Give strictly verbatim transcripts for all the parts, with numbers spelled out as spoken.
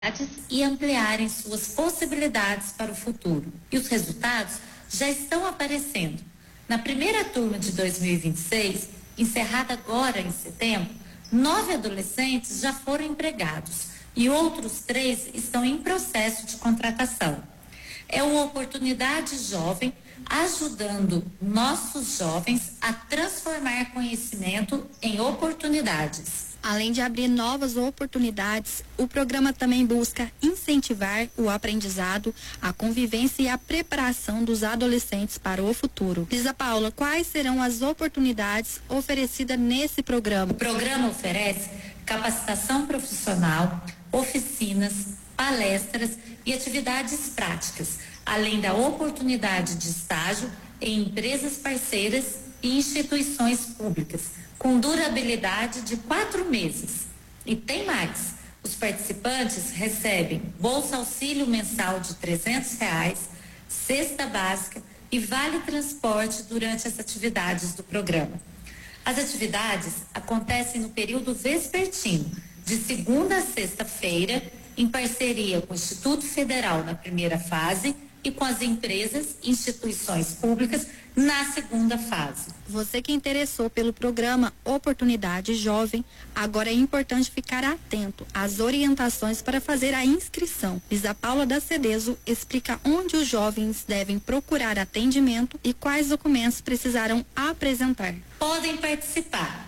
e ampliarem suas possibilidades para o futuro. E os resultados já estão aparecendo. Na primeira turma de dois mil e vinte e seis, encerrada agora em setembro, nove adolescentes já foram empregados e outros três estão em processo de contratação. É uma oportunidade jovem ajudando nossos jovens a transformar conhecimento em oportunidades. Além de abrir novas oportunidades, o programa também busca incentivar o aprendizado, a convivência e a preparação dos adolescentes para o futuro. Lisa Paula, quais serão as oportunidades oferecidas nesse programa? O programa oferece capacitação profissional, oficinas, palestras e atividades práticas, além da oportunidade de estágio em empresas parceiras e instituições públicas, com durabilidade de quatro meses. E tem mais, os participantes recebem bolsa auxílio mensal de trezentos reais, cesta básica e vale transporte durante as atividades do programa. As atividades acontecem no período vespertino, de segunda a sexta-feira, em parceria com o Instituto Federal na primeira fase e com as empresas e instituições públicas na segunda fase. Você que interessou pelo programa Oportunidade Jovem, agora é importante ficar atento às orientações para fazer a inscrição. Lisa Paula da Cedeso explica onde os jovens devem procurar atendimento e quais documentos precisarão apresentar. Podem participar,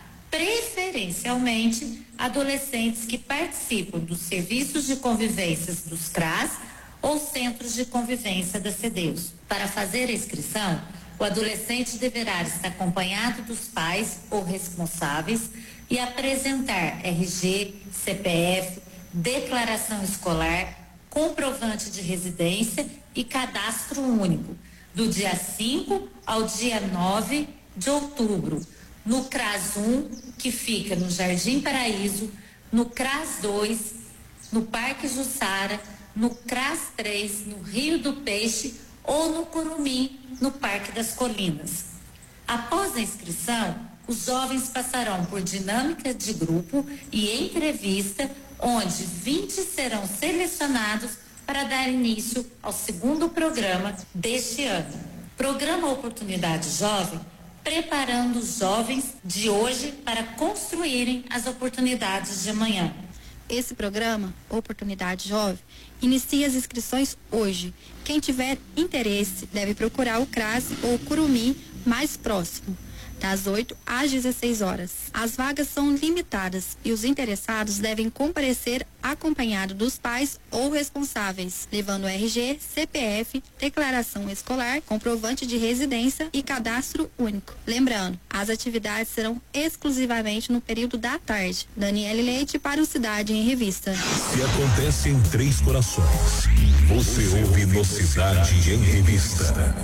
preferencialmente, adolescentes que participam dos serviços de convivências dos C R A S ou centros de convivência da Cedeso. Para fazer a inscrição, o adolescente deverá estar acompanhado dos pais ou responsáveis e apresentar R G, C P F, declaração escolar, comprovante de residência e cadastro único, do dia cinco ao dia nove de outubro, no C R A S um, que fica no Jardim Paraíso, no C R A S dois, no Parque Jussara, no C R A S três, no Rio do Peixe ou no Curumim, no Parque das Colinas. Após a inscrição, os jovens passarão por dinâmica de grupo e entrevista, onde vinte serão selecionados para dar início ao segundo programa deste ano. Programa Oportunidade Jovem, preparando os jovens de hoje para construírem as oportunidades de amanhã. Esse programa, Oportunidade Jovem, inicia as inscrições hoje. Quem tiver interesse deve procurar o C R A S ou o Curumim mais próximo, das oito às dezesseis horas. As vagas são limitadas e os interessados devem comparecer acompanhado dos pais ou responsáveis, levando R G, C P F, declaração escolar, comprovante de residência e cadastro único. Lembrando, as atividades serão exclusivamente no período da tarde. Daniele Leite para o Cidade em Revista. Se acontece em Três Corações, você ouve no Cidade em Revista.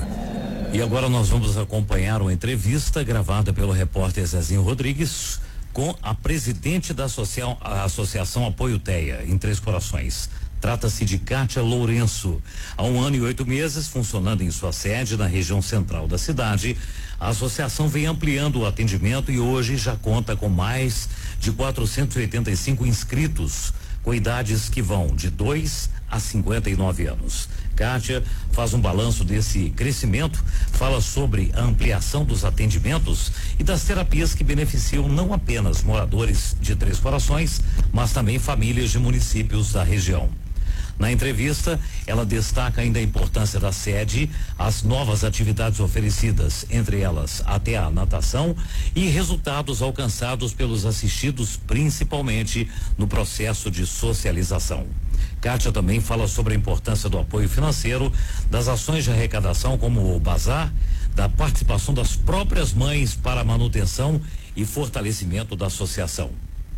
E agora nós vamos acompanhar uma entrevista gravada pelo repórter Zezinho Rodrigues com a presidente da social, a Associação Apoio Teia, em Três Corações. Trata-se de Kátia Lourenço. Há um ano e oito meses, funcionando em sua sede na região central da cidade, a associação vem ampliando o atendimento e hoje já conta com mais de quatrocentos e oitenta e cinco inscritos, com idades que vão de dois a cinquenta e nove anos. Kátia faz um balanço desse crescimento, fala sobre a ampliação dos atendimentos e das terapias que beneficiam não apenas moradores de Três Corações, mas também famílias de municípios da região. Na entrevista, ela destaca ainda a importância da sede, as novas atividades oferecidas, entre elas até a natação, e resultados alcançados pelos assistidos, principalmente no processo de socialização. Kátia também fala sobre a importância do apoio financeiro, das ações de arrecadação como o bazar, da participação das próprias mães para a manutenção e fortalecimento da associação.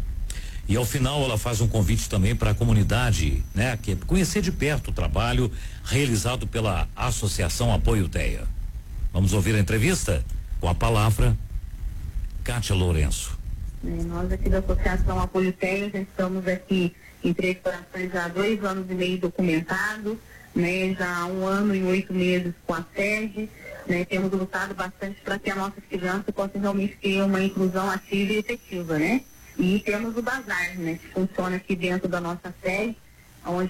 E ao final ela faz um convite também para a comunidade, né, que conhecer de perto o trabalho realizado pela Associação Apoio Teia. Vamos ouvir a entrevista? Com a palavra, Kátia Lourenço. Nós aqui da Associação Apoio Teia já estamos aqui em Três Corações há dois anos e meio documentados, né, já há um ano e oito meses com a sede, né, temos lutado bastante para que a nossa criança possa realmente ter uma inclusão ativa e efetiva, né? E temos o bazar, né, que funciona aqui dentro da nossa sede, onde